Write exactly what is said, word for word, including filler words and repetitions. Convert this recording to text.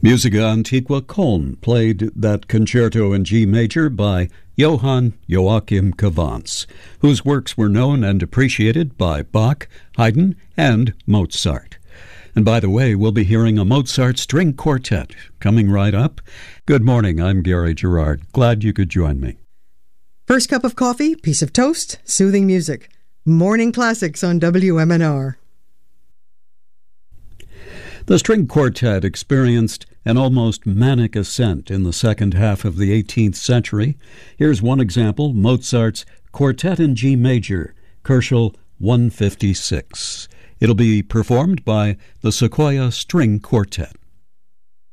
Musica Antiqua Köln played that concerto in G major by Johann Joachim Cavants, whose works were known and appreciated by Bach, Haydn, and Mozart. And by the way, we'll be hearing a Mozart string quartet coming right up. Good morning, I'm Gary Gerard. Glad you could join me. First cup of coffee, piece of toast, soothing music. Morning Classics on W M N R. The string quartet experienced an almost manic ascent in the second half of the eighteenth century. Here's one example, Mozart's Quartet in G major, Koelschel one fifty-six. It'll be performed by the Sequoia String Quartet.